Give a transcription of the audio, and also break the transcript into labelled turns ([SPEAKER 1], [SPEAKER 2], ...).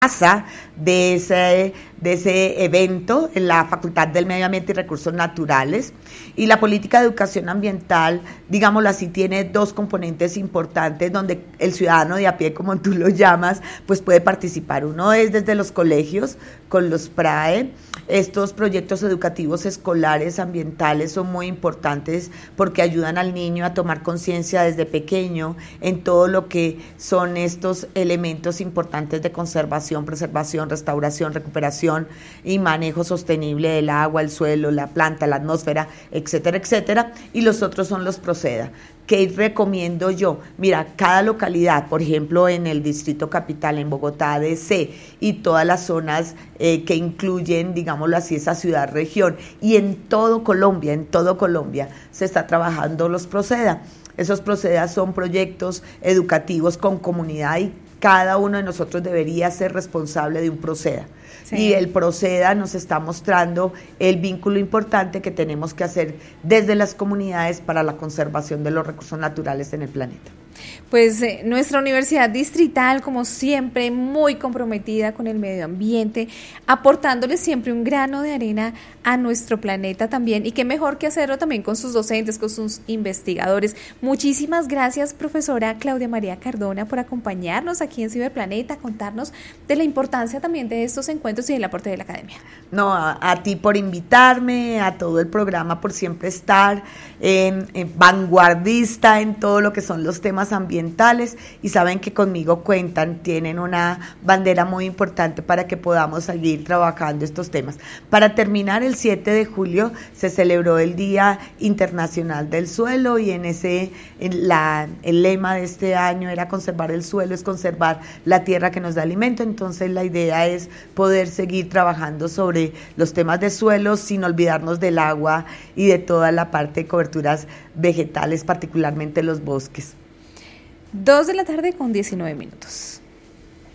[SPEAKER 1] casa de ese evento en la Facultad del Medio Ambiente y Recursos Naturales. Y la política de educación ambiental, digámoslo así, tiene dos componentes importantes donde el ciudadano de a pie, como tú lo llamas, pues puede participar. Uno es desde los colegios, con los PRAE. Estos proyectos educativos escolares ambientales son muy importantes porque ayudan al niño a tomar conciencia desde pequeño en todo lo que son estos elementos importantes de conservación, preservación, restauración, recuperación y manejo sostenible del agua, el suelo, la planta, la atmósfera, etcétera, etcétera. Y los otros son los Proceda. ¿Qué recomiendo yo? Mira, cada localidad, por ejemplo, en el Distrito Capital, en Bogotá, DC, y todas las zonas que incluyen, digámoslo así, esa ciudad-región, y en todo Colombia, se está trabajando los Proceda. Esos Proceda son proyectos educativos con comunidad y cada uno de nosotros debería ser responsable de un Proceda. Sí. Y el Proceda nos está mostrando el vínculo importante que tenemos que hacer desde las comunidades para la conservación de los recursos naturales en el planeta.
[SPEAKER 2] Pues nuestra universidad distrital, como siempre, muy comprometida con el medio ambiente, aportándole siempre un grano de arena a nuestro planeta también, y qué mejor que hacerlo también con sus docentes, con sus investigadores. Muchísimas gracias, profesora Claudia María Cardona, por acompañarnos aquí en Ciberplaneta, contarnos de la importancia también de estos encuentros y del aporte de la academia.
[SPEAKER 1] No, a ti por invitarme, a todo el programa por siempre estar en vanguardista en todo lo que son los temas ambientales, y saben que conmigo cuentan, tienen una bandera muy importante para que podamos seguir trabajando estos temas. Para terminar, el 7 de julio se celebró el Día Internacional del Suelo, y el lema de este año era conservar el suelo, es conservar la tierra que nos da alimento. Entonces la idea es poder seguir trabajando sobre los temas de suelo sin olvidarnos del agua y de toda la parte de coberturas vegetales, particularmente los bosques.
[SPEAKER 2] 2:19 p.m.